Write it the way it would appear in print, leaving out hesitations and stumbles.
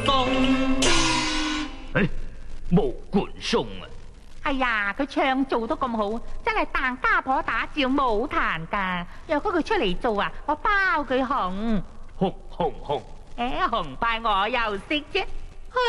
松。誒，毛冠松啊！ 哎呀，佢唱做得咁好，真係當家婆打照冇彈噶。若果佢出嚟做啊，我包佢紅。 紅紅紅！ 誒，紅快我又識啫。